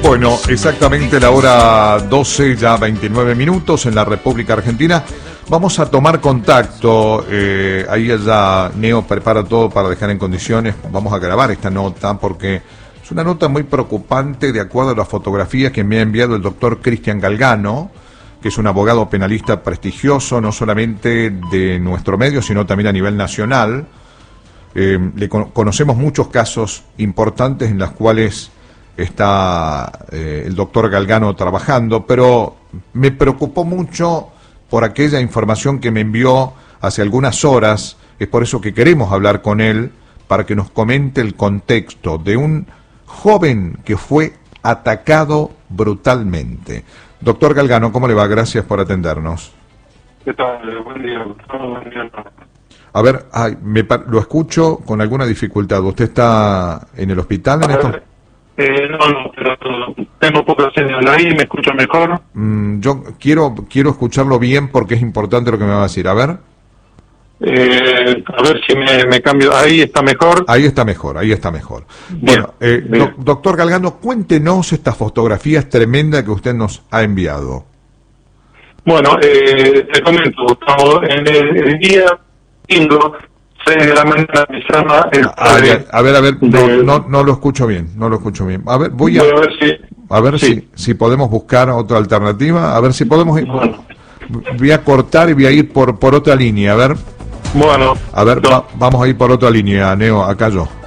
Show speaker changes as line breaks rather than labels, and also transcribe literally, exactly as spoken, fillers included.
Bueno, exactamente la hora doce, ya veintinueve minutos en la República Argentina. Vamos a tomar contacto, eh, ahí ya Neo prepara todo para dejar en condiciones. Vamos a grabar esta nota porque es una nota muy preocupante de acuerdo a las fotografías que me ha enviado el doctor Cristian Galgano, que es un abogado penalista prestigioso, no solamente de nuestro medio, sino también a nivel nacional. Eh, le con conocemos muchos casos importantes en los cuales está eh, el doctor Galgano trabajando, pero me preocupó mucho por aquella información que me envió hace algunas horas. Es por eso que queremos hablar con él, para que nos comente el contexto de un joven que fue atacado brutalmente. Doctor Galgano, ¿cómo le va? Gracias por atendernos.
¿Qué tal? Buen día, Gustavo. Buen día.
A ver, ay, me, lo escucho con alguna dificultad. ¿Usted está en el hospital en esto?
Eh, no, no, pero tengo poca señal ahí, ¿me escucha mejor?
Mm, yo quiero quiero escucharlo bien porque es importante lo que me va a decir. A ver.
Eh, a ver si me, me cambio. Ahí está mejor.
Ahí está mejor, ahí está mejor.
Bien,
bueno, eh,
bien.
Do, doctor Galgano, cuéntenos estas fotografías tremendas que usted nos ha enviado.
Bueno, eh, te comento, Gustavo, en el, el día domingo, seis de la mañana, me llama el padre.
A, a ver, a ver, no,
de...
no, no lo escucho bien, no lo escucho bien. A ver, voy a,
voy a ver si,
a ver
sí.
si, si podemos buscar otra alternativa, a ver si podemos ir.
Bueno.
Voy a cortar y voy a ir por, por otra línea, a ver.
Bueno.
A ver,
no.
va, vamos a ir por otra línea, Neo, acá yo.